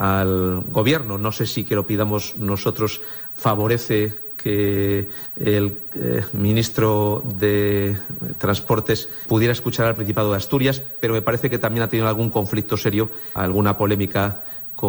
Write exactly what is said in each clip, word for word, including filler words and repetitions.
al Gobierno. No sé si que lo pidamos nosotros favorece que el eh, ministro de Transportes pudiera escuchar al Principado de Asturias, pero me parece que también ha tenido algún conflicto serio, alguna polémica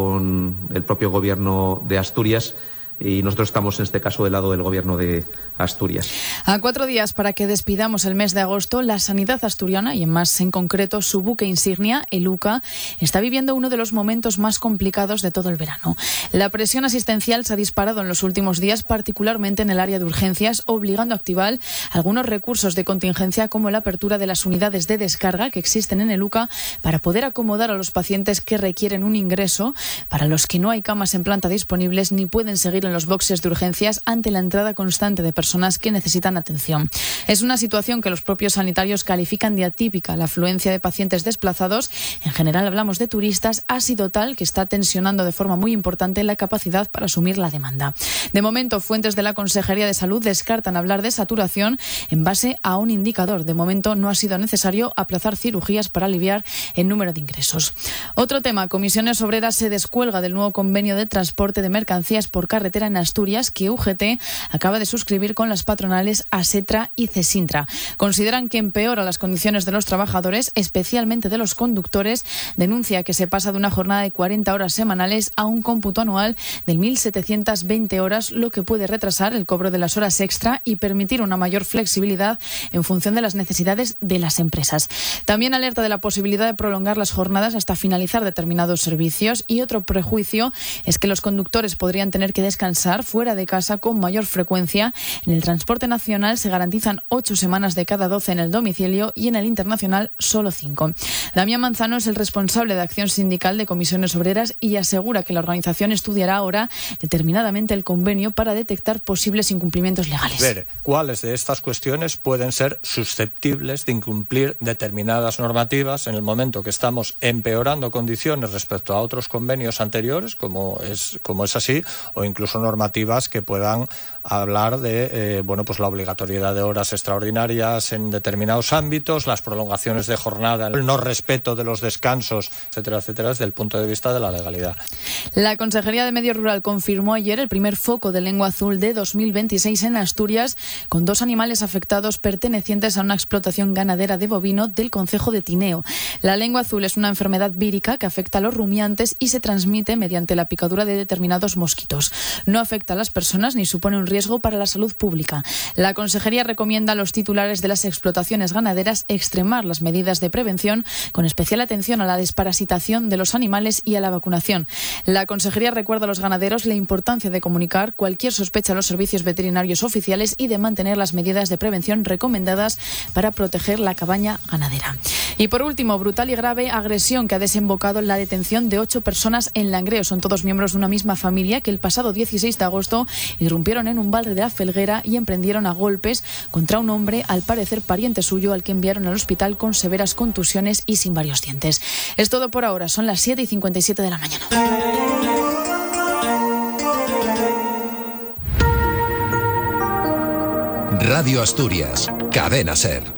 con el propio Gobierno de Asturias. Y nosotros estamos en este caso del lado del Gobierno de Asturias. A cuatro días para que despidamos el mes de agosto, la sanidad asturiana, y en más en concreto su buque insignia, el U C A, está viviendo uno de los momentos más complicados de todo el verano. La presión asistencial se ha disparado en los últimos días, particularmente en el área de urgencias, obligando a activar algunos recursos de contingencia como la apertura de las unidades de descarga que existen en el U C A para poder acomodar a los pacientes que requieren un ingreso, para los que no hay camas en planta disponibles ni pueden seguir en los boxes de urgencias ante la entrada constante de personas que necesitan atención. Es una situación que los propios sanitarios califican de atípica. La afluencia de pacientes desplazados, en general hablamos de turistas, ha sido tal que está tensionando de forma muy importante la capacidad para asumir la demanda. De momento, fuentes de la Consejería de Salud descartan hablar de saturación en base a un indicador. De momento no ha sido necesario aplazar cirugías para aliviar el número de ingresos. Otro tema, Comisiones Obreras se descuelga del nuevo convenio de transporte de mercancías por carretera en Asturias que U G T acaba de suscribir con las patronales ASETRA y CESINTRA. Consideran que empeora las condiciones de los trabajadores, especialmente de los conductores. Denuncia que se pasa de una jornada de cuarenta horas semanales a un cómputo anual de mil setecientas veinte horas, lo que puede retrasar el cobro de las horas extra y permitir una mayor flexibilidad en función de las necesidades de las empresas. También alerta de la posibilidad de prolongar las jornadas hasta finalizar determinados servicios, y otro prejuicio es que los conductores podrían tener que descansar fuera de casa con mayor frecuencia. En el transporte nacional se garantizan ocho semanas de cada doce en el domicilio y en el internacional solo cinco. Damián Manzano es el responsable de acción sindical de Comisiones Obreras y asegura que la organización estudiará ahora determinadamente el convenio para detectar posibles incumplimientos legales. Ver cuáles de estas cuestiones pueden ser susceptibles de incumplir determinadas normativas en el momento que estamos empeorando condiciones respecto a otros convenios anteriores, como es, como es así, o incluso normativas que puedan hablar de eh, bueno, pues la obligatoriedad de horas extraordinarias en determinados ámbitos, las prolongaciones de jornada, el no respeto de los descansos, etcétera, etcétera, desde el punto de vista de la legalidad. La Consejería de Medio Rural confirmó ayer el primer foco de lengua azul de dos mil veintiséis en Asturias, con dos animales afectados pertenecientes a una explotación ganadera de bovino del concejo de Tineo. La lengua azul es una enfermedad vírica que afecta a los rumiantes y se transmite mediante la picadura de determinados mosquitos. No afecta a las personas ni supone un riesgo para la salud pública. La Consejería recomienda a los titulares de las explotaciones ganaderas extremar las medidas de prevención, con especial atención a la desparasitación de los animales y a la vacunación. La Consejería recuerda a los ganaderos la importancia de comunicar cualquier sospecha a los servicios veterinarios oficiales y de mantener las medidas de prevención recomendadas para proteger la cabaña ganadera. Y por último, brutal y grave agresión que ha desembocado en la detención de ocho personas en Langreo. Son todos miembros de una misma familia que el pasado dieciséis de agosto irrumpieron en un bar de la Felguera y emprendieron a golpes contra un hombre, al parecer pariente suyo, al que enviaron al hospital con severas contusiones y sin varios dientes. Es todo por ahora, son las siete y cincuenta y siete de la mañana. Radio Asturias, Cadena SER.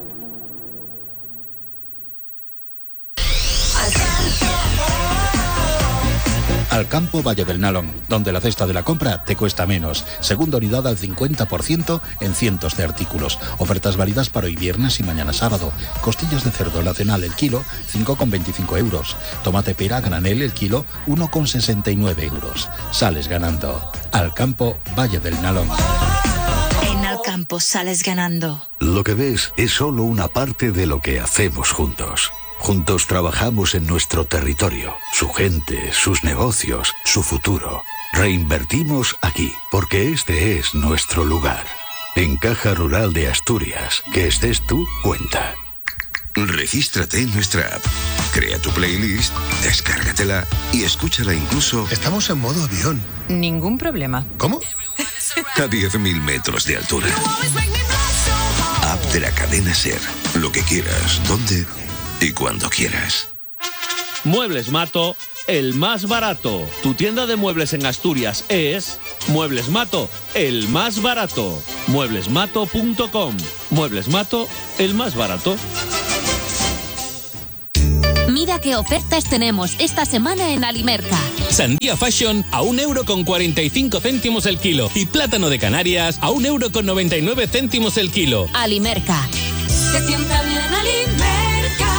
Al campo Valle del Nalón, donde la cesta de la compra te cuesta menos. Segunda unidad al cincuenta por ciento en cientos de artículos. Ofertas válidas para hoy viernes y mañana sábado. Costillas de cerdo nacional el kilo, cinco con veinticinco euros. Tomate pera granel el kilo, uno con sesenta y nueve euros. Sales ganando. Al campo Valle del Nalón. En Al campo sales ganando. Lo que ves es solo una parte de lo que hacemos juntos. Juntos trabajamos en nuestro territorio, su gente, sus negocios, su futuro. Reinvertimos aquí, porque este es nuestro lugar. En Caja Rural de Asturias, que estés tú, cuenta. Regístrate en nuestra app, crea tu playlist, descárgatela y escúchala incluso... Estamos en modo avión. Ningún problema. ¿Cómo? A diez mil metros de altura. App de la cadena SER. Lo que quieras, donde y cuando quieras. Muebles Mato, el más barato. Tu tienda de muebles en Asturias es Muebles Mato, el más barato. muebles mato punto com. Muebles Mato, el más barato. Mira qué ofertas tenemos esta semana en Alimerca. Sandía Fashion a un euro con cuarenta y cinco céntimos el kilo y plátano de Canarias a un euro con noventa y nueve céntimos el kilo. Alimerca. Se sienta bien Alimerca.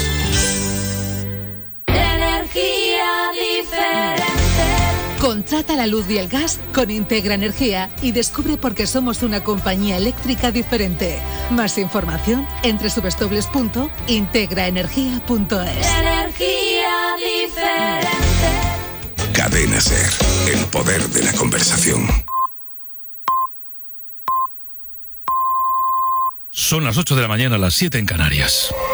Energía diferente. Contrata la luz y el gas con Integra Energía y descubre por qué somos una compañía eléctrica diferente. Más información en doble u doble u doble u punto integra energía punto es. Energía diferente. Cadena SER, el poder de la conversación. Son las ocho de la mañana, las siete en Canarias.